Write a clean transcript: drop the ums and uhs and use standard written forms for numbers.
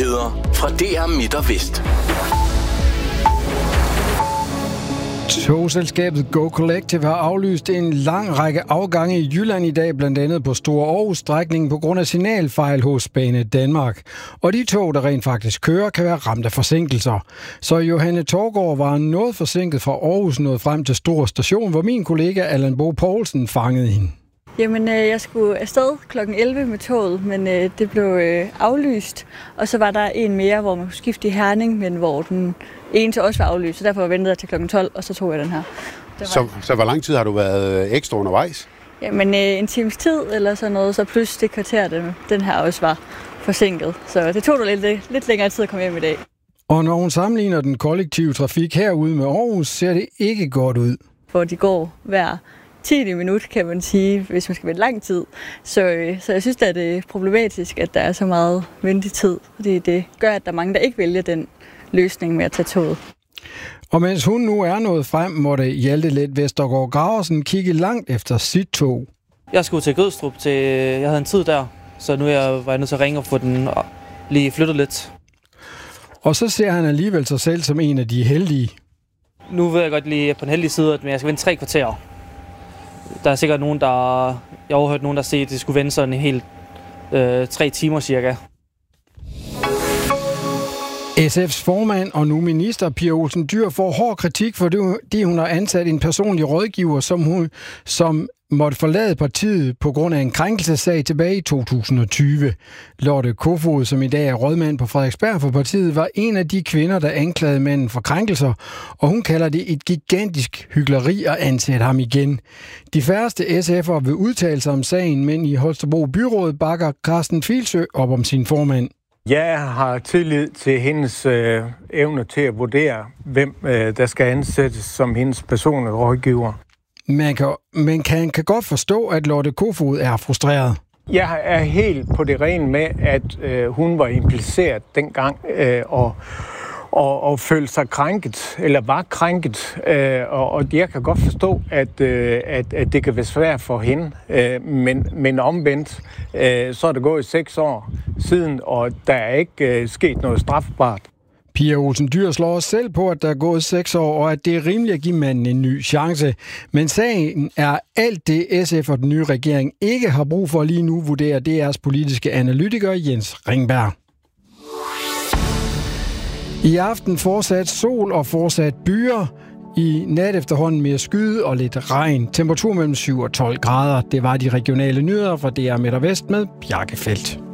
Nyheder fra DR Midt og Vest. Togselskabet Go Collective har aflyst en lang række afgange i Jylland i dag, blandt andet på Store Aarhus-strækningen på grund af signalfejl hos Bane Danmark. Og de tog, der rent faktisk kører, kan være ramt af forsinkelser. Så Johanne Torgård var noget forsinket fra Aarhus nået frem til Stor Station, hvor min kollega Allan Bo Poulsen fangede hende. Jamen, jeg skulle afsted kl. 11 med toget, men det blev aflyst. Og så var der en mere, hvor man kunne skifte i Herning, men hvor den ene til også var aflyst. Så derfor ventede jeg til kl. 12, og så tog jeg den her. Så hvor lang tid har du været ekstra undervejs? Jamen, en times tid eller sådan noget, så plus det kvarter, den her også var forsinket. Så det tog lidt længere tid at komme hjem i dag. Og når hun sammenligner den kollektive trafik herude med Aarhus, ser det ikke godt ud. Hvor de går hver 10 minut, kan man sige, hvis man skal vente lang tid. Så jeg synes, at det er problematisk, at der er så meget ventetid. Fordi det gør, at der er mange, der ikke vælger den løsning med at tage toget. Og mens hun nu er nået frem, måtte Hjalte Let Vestergaard Graversen kigge langt efter sit tog. Jeg skulle til Gødstrup, jeg havde en tid der, så nu var jeg nødt til at ringe og få den lige flyttet lidt. Og så ser han alligevel sig selv som en af de heldige. Nu ved jeg godt lige på den heldige side, at jeg skal vente 3 kvarterer. Der er sikkert nogen, jeg har overhørt nogen, der siger, at det skulle vente sådan en helt 3 timer cirka. SF's formand og nu minister Pia Olsen Dyhr får hård kritik for det, hun har ansat en personlig rådgiver, som måtte forlade partiet på grund af en krænkelsessag tilbage i 2020. Lotte Kofod, som i dag er rådmand på Frederiksberg for partiet, var en af de kvinder, der anklagede manden for krænkelser, og hun kalder det et gigantisk hykleri at ansætte ham igen. De færreste SF'ere vil udtale sig om sagen, men i Holstebro Byråd bakker Carsten Filsø op om sin formand. Jeg har tillid til hendes evne til at vurdere, hvem der skal ansættes som hendes personlige rådgiver. Man kan godt forstå, at Lotte Kofod er frustreret. Jeg er helt på det rene med, at hun var impliceret dengang og følte sig krænket, eller var krænket. Og jeg kan godt forstå, at det kan være svært for hende. Men omvendt, så er det gået 6 år siden, og der er ikke sket noget strafbart. Pia Olsen Dyhr slår også selv på, at der er gået 6 år, og at det er rimeligt at give manden en ny chance. Men sagen er alt det, SF og den nye regering ikke har brug for lige nu, vurderer DR's politiske analytiker Jens Ringberg. I aften fortsat sol og fortsat byer. I nat efterhånden mere skyde og lidt regn. Temperatur mellem 7 og 12 grader. Det var de regionale nyheder fra DR Midt og Vest med Bjarke Feldt.